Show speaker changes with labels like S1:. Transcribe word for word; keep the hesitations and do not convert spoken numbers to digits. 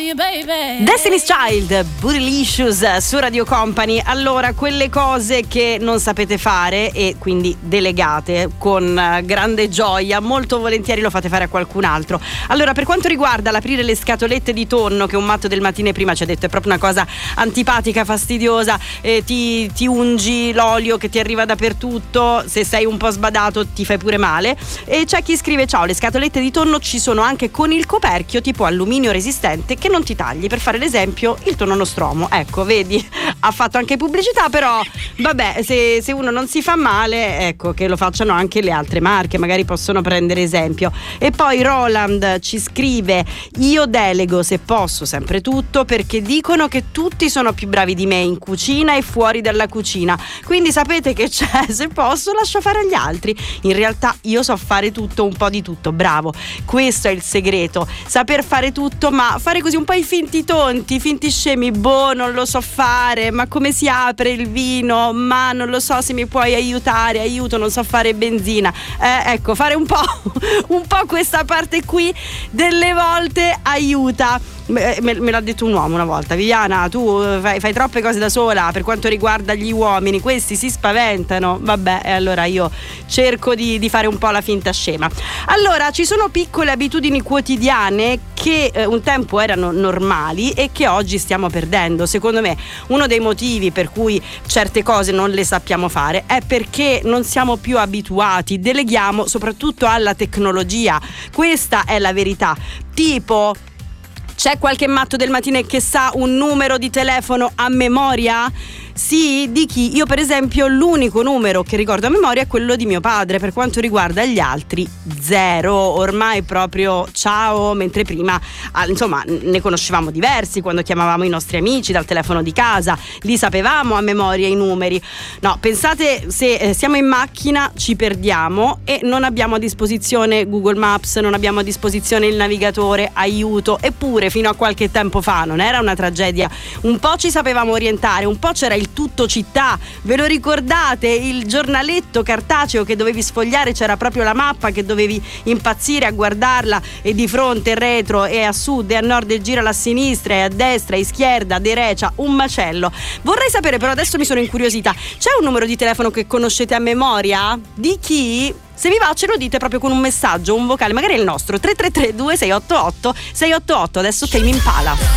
S1: Destiny's Child, Bootylicious su Radio Company. Allora, quelle cose che non sapete fare e quindi delegate con grande gioia, molto volentieri lo fate fare a qualcun altro. Allora, per quanto riguarda l'aprire le scatolette di tonno, che un matto del mattino prima ci ha detto è proprio una cosa antipatica, fastidiosa, eh, ti, ti ungi l'olio che ti arriva dappertutto, se sei un po' sbadato ti fai pure male. E c'è chi scrive: ciao, le scatolette di tonno ci sono anche con il coperchio tipo alluminio resistente che non ti tagli, per fare l'esempio il tonno nostromo. Ecco, vedi, ha fatto anche pubblicità, però vabbè, se, se uno non si fa male, ecco, che lo facciano anche le altre marche, magari possono prendere esempio. E poi Roland ci scrive: io delego se posso sempre tutto, perché dicono che tutti sono più bravi di me in cucina e fuori dalla cucina, quindi sapete che c'è, se posso lascio fare agli altri. In realtà io so fare tutto, un po' di tutto, bravo, questo è il segreto, saper fare tutto, ma fare così un po' i finti tonti, i finti scemi. Boh, non lo so fare, ma come si apre il vino? Ma non lo so, se mi puoi aiutare, aiuto, non so fare benzina. Eh, ecco, fare un po' un po' questa parte qui delle volte aiuta. Me, me l'ha detto un uomo una volta: Viviana, tu fai, fai troppe cose da sola per quanto riguarda gli uomini, questi si spaventano. Vabbè, e allora io cerco di, di fare un po' la finta scema. Allora, ci sono piccole abitudini quotidiane che eh, un tempo erano normali e che oggi stiamo perdendo. Secondo me uno dei motivi per cui certe cose non le sappiamo fare è perché non siamo più abituati, deleghiamo soprattutto alla tecnologia. Questa è la verità. Tipo, c'è qualche matto del mattino che sa un numero di telefono a memoria? Sì, di chi? Io per esempio l'unico numero che ricordo a memoria è quello di mio padre. Per quanto riguarda gli altri, zero, ormai proprio ciao, mentre prima insomma ne conoscevamo diversi quando chiamavamo i nostri amici dal telefono di casa, li sapevamo a memoria i numeri. No, pensate, se eh, siamo in macchina ci perdiamo e non abbiamo a disposizione Google Maps, non abbiamo a disposizione il navigatore, aiuto. Eppure fino a qualche tempo fa non era una tragedia, un po' ci sapevamo orientare, un po' c'era il tutto città. Ve lo ricordate? Il giornaletto cartaceo che dovevi sfogliare, c'era proprio la mappa che dovevi impazzire a guardarla, e di fronte, retro, e a sud e a nord, e gira a sinistra e a destra e schierda, derecia, un macello. Vorrei sapere, però adesso mi sono incuriosita, c'è un numero di telefono che conoscete a memoria? Di chi? Se vi va ce lo dite proprio con un messaggio, un vocale, magari il nostro tre tre tre due sei otto otto sei otto otto. Adesso Tame Impala.